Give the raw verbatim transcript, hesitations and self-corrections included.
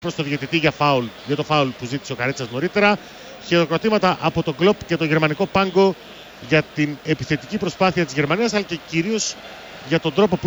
προς το διαιτητή για, φάουλ, για το φάουλ που ζήτησε ο Καρέτσας νωρίτερα. Χειροκροτήματα από τον Κλοπ και το γερμανικό πάγκο για την επιθετική προσπάθεια της Γερμανίας, αλλά και κυρίως για τον τρόπο που